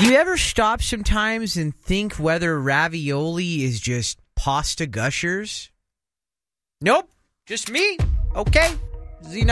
Do you ever stop sometimes and think whether ravioli is just pasta gushers? Nope, just me. Okay. Z90.